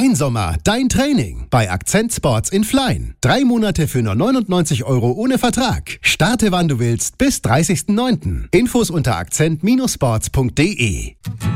Dein Sommer, dein Training bei Akzent Sports in Flein. 3 Monate für nur 99 € ohne Vertrag. Starte wann du willst bis 30.09. Infos unter akzent-sports.de.